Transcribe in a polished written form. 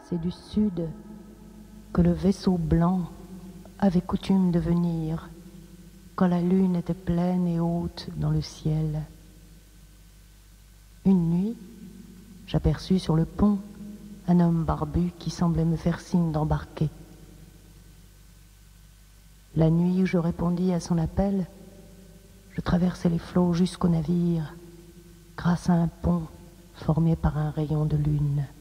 C'est du sud que le vaisseau blanc avait coutume de venir quand la lune était pleine et haute dans le ciel. Une nuit, j'aperçus sur le pont un homme barbu qui semblait me faire signe d'embarquer. La nuit où je répondis à son appel, je traversais les flots jusqu'au navire, grâce à un pont formé par un rayon de lune.